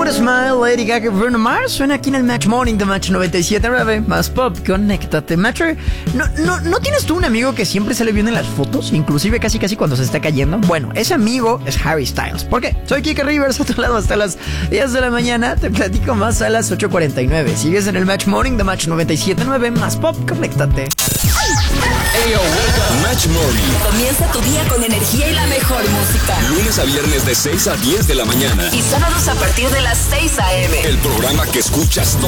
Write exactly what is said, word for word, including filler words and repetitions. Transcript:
Put a Smile, Lady Gaga, Bruno Mars. Suena aquí en el Match Morning de Match noventa y siete punto nueve. Más pop, conéctate. Matcher, ¿no, no, ¿no tienes tú un amigo que siempre sale bien en las fotos? Inclusive casi casi cuando se está cayendo. Bueno, ese amigo es Harry Styles. ¿Por qué? Soy Kike Rivers, a tu lado hasta las diez de la mañana. Te platico más a las ocho cuarenta y nueve. Sigues en el Match Morning de Match noventa y siete punto nueve. Más pop, conéctate. Hey, yo, Match Morning. Comienza tu día con energía y la mejor música. Lunes a viernes de seis a diez de la mañana. Y sábados a partir de las seis a eme. El programa que escuchas todos